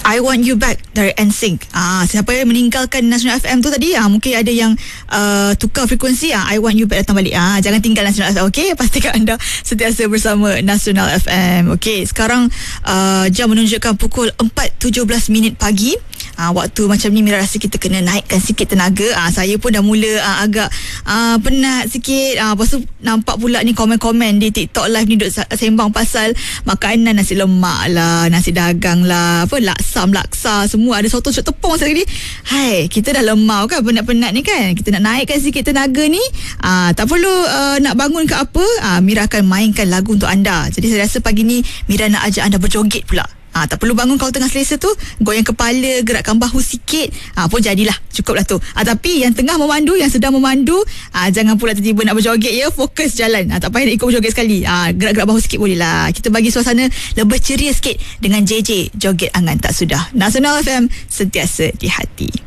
I Want You Back dari NSYNC. Siapa yang meninggalkan Nasional FM tu tadi, mungkin ada yang tukar frekuensi. I Want You Back datang balik. Jangan tinggal Nasional FM. Okey, pastikan anda sentiasa bersama Nasional FM. Okey, sekarang jam menunjukkan pukul 4.17 pagi. Waktu macam ni Mira rasa kita kena naikkan sikit tenaga. Saya pun dah mula agak penat sikit. Lepas tu nampak pula ni komen-komen di TikTok live ni duk sembang pasal makanan, nasi lemak lah, nasi dagang lah, apa laksa semua, ada soto cok tepung sekali. Hai, kita dah lemau kan, penat-penat ni kan, kita nak naikkan sikit tenaga ni. Tak perlu nak bangun ke apa, Mira akan mainkan lagu untuk anda. Jadi saya rasa pagi ni Mira nak ajak anda berjoget pula. Tak perlu bangun kalau tengah selesa tu, goyang kepala, gerakkan bahu sikit, pun jadilah, cukuplah tu. Tapi yang tengah memandu, yang sedang memandu, jangan pula tiba-tiba nak berjoget ya, fokus jalan. Tak payah nak ikut berjoget sekali. Gerak-gerak bahu sikit boleh lah. Kita bagi suasana lebih ceria sikit dengan JJ Joget Angan Tak Sudah. Nasional FM, sentiasa di hati.